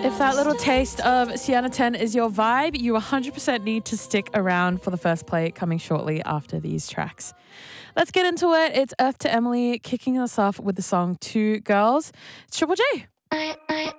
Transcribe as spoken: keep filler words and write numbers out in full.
If that little taste of Sienna ten is your vibe, you one hundred percent need to stick around for the first play coming shortly after these tracks. Let's get into it. It's Earth to Emily kicking us off with the song Two Girls. It's Triple J.